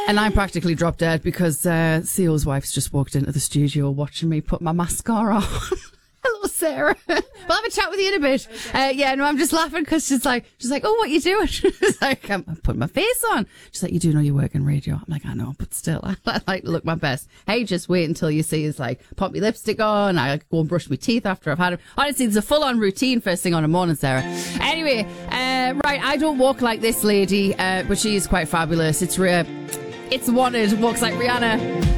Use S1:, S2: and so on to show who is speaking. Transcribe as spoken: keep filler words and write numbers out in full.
S1: And I'm practically dropped dead because uh, C O's wife's just walked into the studio watching me put my mascara on. Hello, Sarah. We'll have a chat with you in a bit. Uh, yeah, no, I'm just laughing because she's like, she's like, oh, what you doing? She's like, I'm putting my face on. She's like, you do know you work in radio. I'm like, I know, but still, I, I like to look my best. Hey, just wait until you see us like put my lipstick on. I like, go and brush my teeth after I've had it. Honestly, it's a full-on routine first thing on the morning, Sarah. Anyway, uh, right, I don't walk like this lady, uh, but she is quite fabulous. It's uh, it's wanted. Walks like Rihanna.